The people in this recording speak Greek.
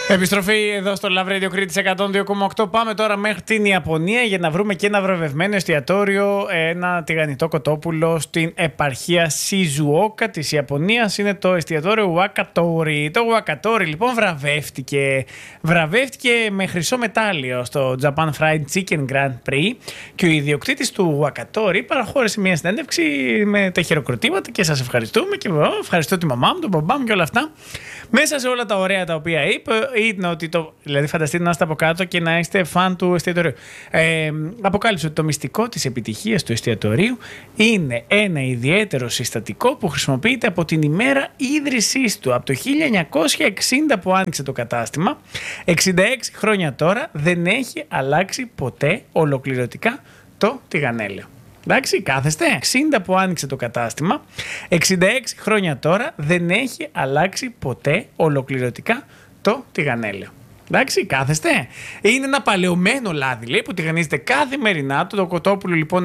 Επιστροφή εδώ στο Love Radio Κρήτης 102,8. Πάμε τώρα μέχρι την Ιαπωνία για να βρούμε και ένα βραβευμένο εστιατόριο, ένα τηγανιτό κοτόπουλο στην επαρχία Σιζουόκα της Ιαπωνίας. Είναι το εστιατόριο Wakatori. Το Wakatori λοιπόν βραβεύτηκε με χρυσό μετάλλιο στο Japan Fried Chicken Grand Prix και ο ιδιοκτήτης του Wakatori παραχώρησε μια συνέντευξη με τα χειροκροτήματα και σας ευχαριστούμε και ευχαριστώ τη μαμά μου, τον μπαμπά μου και όλα αυτά. Μέσα σε όλα τα ωραία τα οποία είπε, είναι ότι δηλαδή φανταστείτε να είστε από κάτω και να είστε φαν του εστιατορίου. Αποκάλυψε ότι το μυστικό της επιτυχίας του εστιατορίου είναι ένα ιδιαίτερο συστατικό που χρησιμοποιείται από την ημέρα ίδρυσής του. Από το 1960 που άνοιξε το κατάστημα, 66 χρόνια τώρα, δεν έχει αλλάξει ποτέ ολοκληρωτικά το τηγανέλαιο. Εντάξει, κάθεστε. 60 που άνοιξε το κατάστημα, 66 χρόνια τώρα, δεν έχει αλλάξει ποτέ ολοκληρωτικά το τηγανέλαιο. Εντάξει, κάθεστε. Είναι ένα παλαιωμένο λάδι, λέει, που τηγανίζεται καθημερινά. Το κοτόπουλο λοιπόν